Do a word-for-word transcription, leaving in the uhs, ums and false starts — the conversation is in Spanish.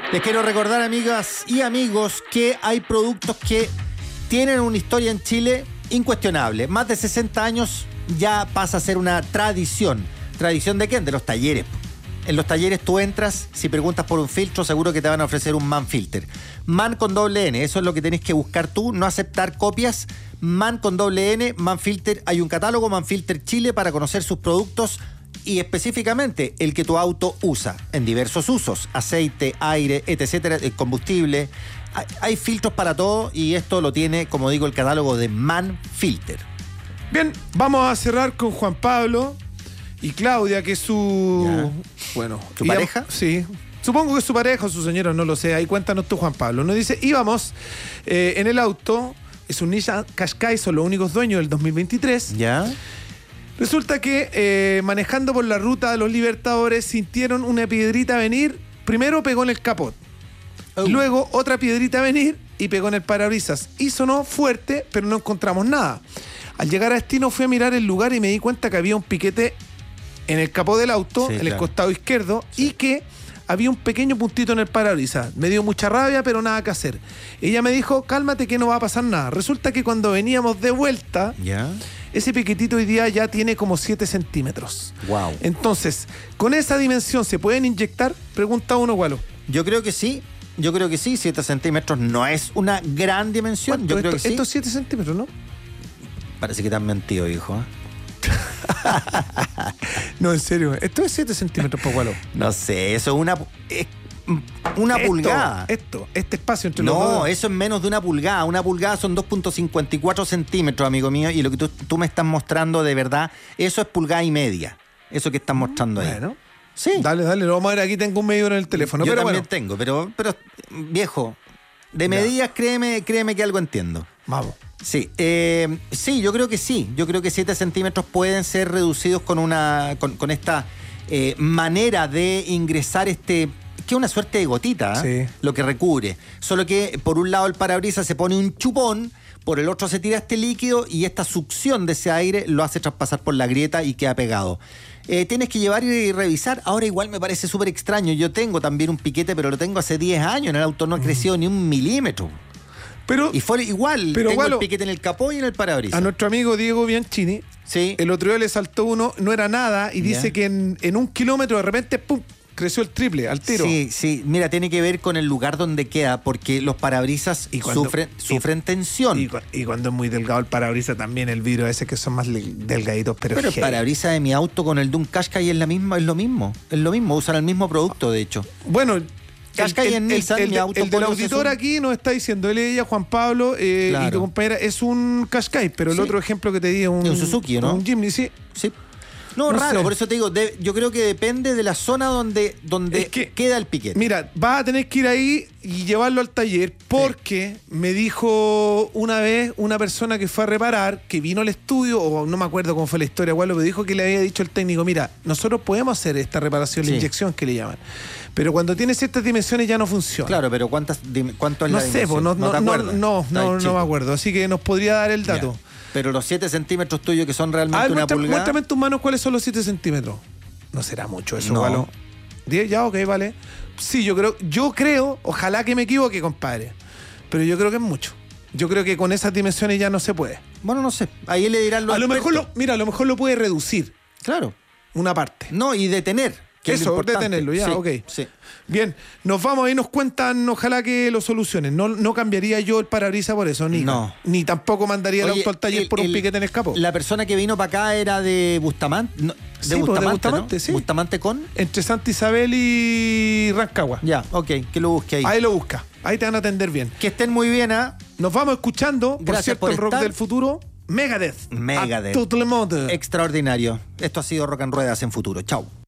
Les quiero recordar, amigas y amigos, que hay productos que tienen una historia en Chile incuestionable. Más de sesenta años ya pasa a ser una tradición. ¿Tradición de quién? De los talleres. En los talleres tú entras, si preguntas por un filtro, seguro que te van a ofrecer un Man Filter. Man con doble N, eso es lo que tenés que buscar tú, no aceptar copias. Man con doble N, Man Filter. Hay un catálogo, Man Filter Chile, para conocer sus productos y específicamente el que tu auto usa en diversos usos: aceite, aire, etcétera, combustible. Hay, hay filtros para todo y esto lo tiene, como digo, el catálogo de Man Filter. Bien, vamos a cerrar con Juan Pablo y Claudia, que es su... Ya. Bueno, ¿Su íbamos, pareja? Sí. Supongo que es su pareja o su señora, no lo sé. Ahí cuéntanos tú, Juan Pablo. Nos dice, íbamos eh, en el auto, es un Nissan Qashqai, son los únicos dueños del dos mil veintitrés. ¿Ya? Resulta que eh, manejando por la ruta de los Libertadores sintieron una piedrita venir. Primero pegó en el capot. Oh. Luego otra piedrita venir y pegó en el parabrisas. Y sonó fuerte, pero no encontramos nada. Al llegar a destino fui a mirar el lugar y me di cuenta que había un piquete en el capó del auto, Sí, en claro. el costado izquierdo, Sí. y que había un pequeño puntito en el parabrisas. Me dio mucha rabia, pero nada que hacer. Ella me dijo, cálmate que no va a pasar nada. Resulta que cuando veníamos de vuelta, ¿Ya? ese piquetito hoy día ya tiene como siete centímetros. Wow. Entonces, ¿con esa dimensión se pueden inyectar? Pregunta uno, Gualo. Yo creo que sí. Yo creo que sí. siete centímetros no es una gran dimensión. Yo creo esto, que sí. Estos siete centímetros, ¿no? Parece que te han mentido, hijo. ¿eh? No, en serio. Esto es siete centímetros, por Gualo. No sé, eso es una, es una Esto, pulgada. Esto, este espacio entre los No, dos. eso es menos de una pulgada. Una pulgada son dos punto cincuenta y cuatro centímetros, amigo mío. Y lo que tú, tú me estás mostrando de verdad, eso es pulgada y media. Eso que estás mostrando ahí. Bueno. Sí. Dale, dale, lo vamos a ver. Aquí tengo un medidor en el teléfono. Yo pero también bueno, tengo, pero, pero viejo, de Ya. medidas, créeme, créeme que algo entiendo. vamos. Sí, eh, sí, yo creo que sí. Yo creo que siete centímetros pueden ser reducidos con una, con, con esta eh, manera de ingresar este, que es una suerte de gotita, ¿eh? Sí. Lo que recubre. Solo que por un lado el parabrisas se pone un chupón, por el otro se tira este líquido y esta succión de ese aire lo hace traspasar por la grieta y queda pegado. Eh, tienes que llevar y revisar. Ahora igual me parece súper extraño. Yo tengo también un piquete, pero lo tengo hace diez años. En el auto no ha crecido ni un milímetro. Pero Y fue igual, Pero, tengo Gualo, el piquete en el capó y en el parabrisas. a nuestro amigo Diego Bianchini, Sí. el otro día le saltó uno, no era nada, y Ya. dice que en, en un kilómetro de repente, ¡pum!, creció el triple, al tiro. Sí, sí. Mira, tiene que ver con el lugar donde queda, porque los parabrisas Y cuando- sufren, y- sufren tensión. Y, cu- y cuando es muy delgado el parabrisas también, el vidrio ese que son más le- delgaditos, pero, Pero el heavy. parabrisas de mi auto con el de un Qashqai es, la misma, es lo mismo. Es lo mismo, usan el mismo producto, de hecho. Bueno, Qashqai en Nissan, el, mi de- auto el del pone auditor un- aquí nos está diciendo, él y ella, Juan Pablo, eh, Claro. y tu compañera, es un Qashqai, pero el Sí. otro ejemplo que te di es un, Es un Suzuki, ¿no? Un Jimny, sí. Sí. No, No raro, sé. por eso te digo, de- yo creo que depende de la zona donde, donde Es que- queda el piquete. Mira, vas a tener que ir ahí y llevarlo al taller porque me dijo una vez una persona que fue a reparar, que vino al estudio, o no me acuerdo cómo fue la historia, Gualo, me dijo que le había dicho el técnico, mira, nosotros podemos hacer esta reparación, la Sí. inyección que le llaman, pero cuando tiene ciertas dimensiones ya no funciona. Claro, pero ¿cuántas, dim- ¿cuánto es No la sé, dimensión? pues, no, no, te no, acuerdas? no, Está no, ahí no chico. me acuerdo, así que nos podría dar el dato. Ya. Pero los siete centímetros tuyos que son realmente A ver, una muestra- pulgada. muéstrame en tus manos cuáles son los siete centímetros. No será mucho eso, No. Gualo. diez, ya, ok, vale. Sí, yo creo, yo creo, ojalá que me equivoque, compadre. Pero yo creo que es mucho. Yo creo que con esas dimensiones ya no se puede. Bueno, no sé. Ahí le dirán los A lo mejor lo, expertos. mira, a lo mejor lo puede reducir Claro. una parte. No, y detener. que es lo Eso, importante. detenerlo, ya, Sí, ok. Sí. Bien, nos vamos ahí, nos cuentan, ojalá que lo solucionen. No, no cambiaría yo el parabrisas por eso, ni, No. ni tampoco mandaría el Oye, auto al taller el- por un el- piquete en el capó. La persona que vino para acá era de Bustamante. No, de Sí, pues, de Bustamante, Bustamante, ¿no? sí. Bustamante con. Entre Santa Isabel y Rancagua. Ya, ok, que lo busque ahí. Ahí lo busca, ahí te van a atender bien. Que estén muy bien, ¿ah? Nos vamos escuchando, por Gracias cierto, por el rock estar. del futuro, Megadeth. Megadeth. A tout le monde. Extraordinario. Esto ha sido Rock and Ruedas en Futuro. Chau.